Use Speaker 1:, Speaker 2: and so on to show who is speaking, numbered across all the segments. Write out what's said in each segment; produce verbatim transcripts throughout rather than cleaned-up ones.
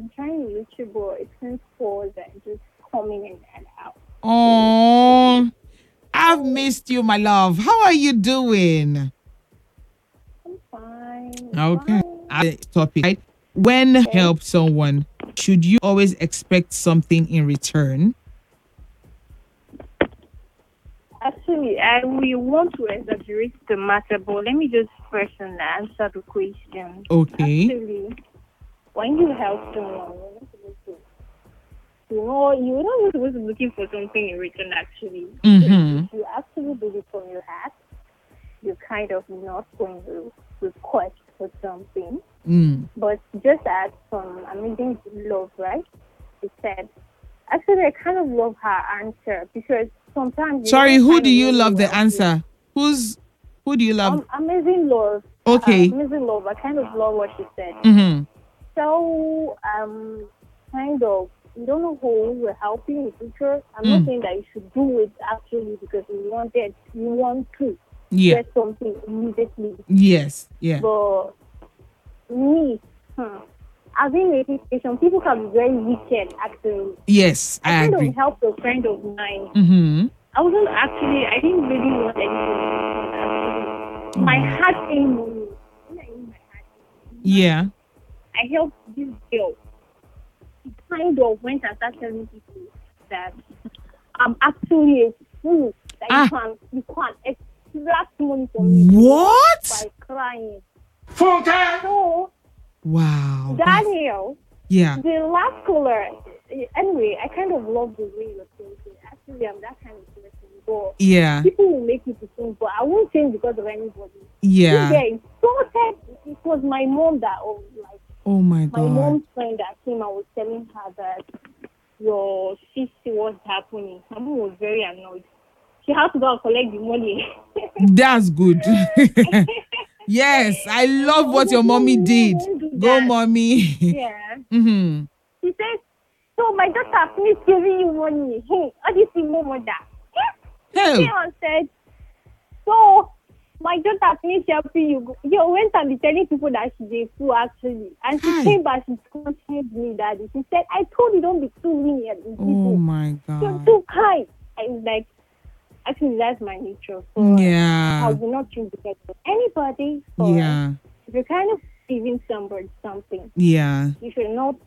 Speaker 1: I'm trying to reach you, but it seems pause and just coming in and out.
Speaker 2: Oh, I've missed you, my love. How are you doing?
Speaker 1: I'm fine.
Speaker 2: Okay.
Speaker 1: Fine.
Speaker 2: Uh, Topic, right? When
Speaker 1: Okay.
Speaker 2: help someone, should you always expect something in return?
Speaker 1: Actually, I we want to exaggerate the matter, but let me just first and answer the question.
Speaker 2: Okay.
Speaker 1: Actually, when you help someone, you're not supposed to, you know, you're not supposed to be looking for something in return. Actually,
Speaker 2: Mm-hmm.
Speaker 1: if you actually do it from your heart, you're kind of not going to request for something.
Speaker 2: Mm.
Speaker 1: But just as from Amazing Love, right? She said, actually, I kind of love her answer because sometimes you
Speaker 2: Sorry,
Speaker 1: don't
Speaker 2: who
Speaker 1: kind
Speaker 2: do
Speaker 1: of
Speaker 2: you
Speaker 1: know
Speaker 2: love
Speaker 1: you
Speaker 2: the
Speaker 1: help you.
Speaker 2: answer? Who's who do you love?
Speaker 1: Um, Amazing Love, uh,
Speaker 2: Okay.
Speaker 1: Amazing Love, I kind of love what she said.
Speaker 2: Mm-hmm.
Speaker 1: So, um, kind of, you don't know who we're helping in the future. I'm not
Speaker 2: Mm.
Speaker 1: saying that you should do it actually because you wanted, you want to
Speaker 2: Yeah.
Speaker 1: get something immediately.
Speaker 2: Yes. Yeah.
Speaker 1: But me, hmm, I've been in a situation, people can be very wicked actually.
Speaker 2: Yes,
Speaker 1: I
Speaker 2: I
Speaker 1: kind
Speaker 2: agree.
Speaker 1: of helped a friend of mine.
Speaker 2: Mm-hmm.
Speaker 1: I wasn't actually, I didn't really want anything actually. My
Speaker 2: Oh.
Speaker 1: heart came on me. When I mean my heart,
Speaker 2: Yeah.
Speaker 1: I helped this girl. She kind of went and started telling people that I'm actually a fool, that you
Speaker 2: Ah.
Speaker 1: can, you can extract money from me
Speaker 2: What?
Speaker 1: by crying.
Speaker 3: Funke!
Speaker 1: So,
Speaker 2: Wow. That's,
Speaker 1: Daniel,
Speaker 2: yeah.
Speaker 1: the last caller, anyway, I kind of love the way you're thinking. Actually, I'm that kind of person. But
Speaker 2: Yeah.
Speaker 1: people will make you to change, but I won't change because of anybody.
Speaker 2: Yeah.
Speaker 1: Yeah, insulted. It was my mom that, oh, like,
Speaker 2: Oh my
Speaker 1: my
Speaker 2: God.
Speaker 1: mom's friend that came. I was telling her that your sister was happening. My mom was very annoyed. She had to go and collect the money.
Speaker 2: That's good. Yes, I
Speaker 1: And
Speaker 2: love
Speaker 1: I was
Speaker 2: what
Speaker 1: like,
Speaker 2: your
Speaker 1: Mommy,
Speaker 2: mommy
Speaker 1: no,
Speaker 2: did.
Speaker 1: don't do
Speaker 2: Go,
Speaker 1: that.
Speaker 2: mommy.
Speaker 1: Yeah.
Speaker 2: Mm-hmm.
Speaker 1: She said, so my daughter finished giving you money. Hey, how do you see more mother? She
Speaker 2: Hell.
Speaker 1: came and said, so my daughter finished helping you. You went and be telling people that she's a fool actually. And she
Speaker 2: Hi.
Speaker 1: came back, she confronted me, daddy. She said, I told you don't be too lenient with
Speaker 2: Oh
Speaker 1: people.
Speaker 2: my
Speaker 1: You're
Speaker 2: God.
Speaker 1: too kind. I was like, actually, that's my nature. So I
Speaker 2: Yeah.
Speaker 1: will not change because of anybody. Or
Speaker 2: Yeah.
Speaker 1: if you're kind of giving somebody something,
Speaker 2: Yeah.
Speaker 1: you should not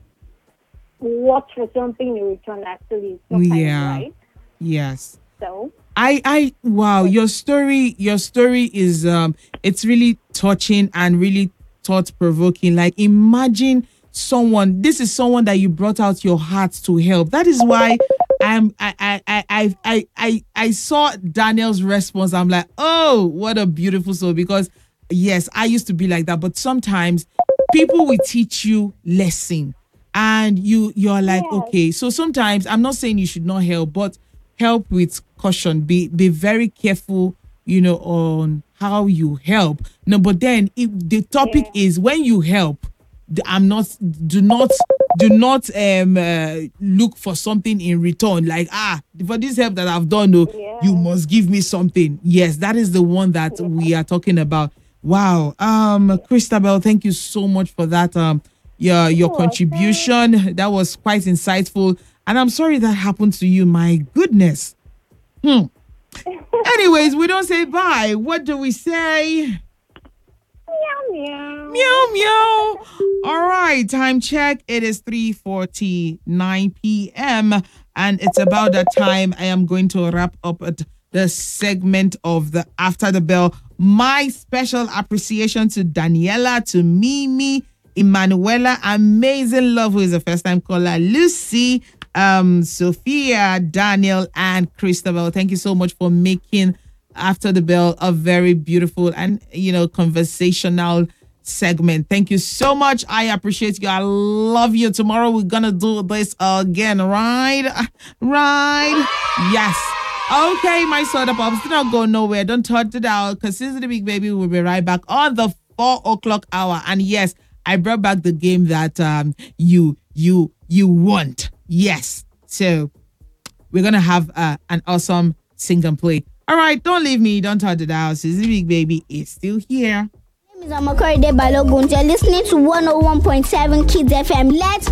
Speaker 1: watch for something in return. Actually, it's not kind of
Speaker 2: Yeah.
Speaker 1: right.
Speaker 2: Yes.
Speaker 1: So
Speaker 2: I I wow, your story your story is um it's really touching and really thought provoking. Like imagine someone, this is someone that you brought out your heart to help. That is why I'm I I I I I I, I saw Daniel's response. I'm like, "Oh, what a beautiful soul," because yes, I used to be like that, but sometimes people will teach you lesson and you you're like,
Speaker 1: yes,
Speaker 2: "Okay." So sometimes I'm not saying you should not help, but help with caution. Be be very careful, you know, on how you help. No, but then if the topic
Speaker 1: yeah,
Speaker 2: is when you help, the- I'm not do not do not um uh, look for something in return. Like ah, for this help that I've done, no, you
Speaker 1: yeah,
Speaker 2: must give me something. Yes, that is the one that
Speaker 1: yeah,
Speaker 2: we are talking about. Wow, um,
Speaker 1: yeah.
Speaker 2: Christabel, thank you so much for that. Um, your your
Speaker 1: You're welcome.
Speaker 2: contribution that was quite insightful, and I'm sorry that happened to you. My goodness. Hmm. Anyways, we don't say bye. What do we say?
Speaker 1: Meow meow.
Speaker 2: Meow meow. All right, time check. It is three forty-nine p.m. and it's about that time I am going to wrap up at the segment of the After the Bell. My special appreciation to Daniela, to Mimi, Emanuela, Amazing Love, who is a first time caller, Lucy, um, Sophia, Daniel, and Christabel. Thank you so much for making After the Bell a very beautiful and, you know, conversational segment. Thank you so much. I appreciate you. I love you. Tomorrow we're gonna do this again, right? Right? Yes. Okay, my soda pops, do not go nowhere. Don't touch it out because Sister the Big Baby will be right back on the four o'clock hour. And yes, I brought back the game that um you you you want. Yes. So we're gonna have uh, an awesome sing and play. All right, don't leave me. Don't touch it out. Sister the Big Baby is still here.
Speaker 4: My name is Amakoride Balogun. You're listening to one oh one point seven Kids F M. Let's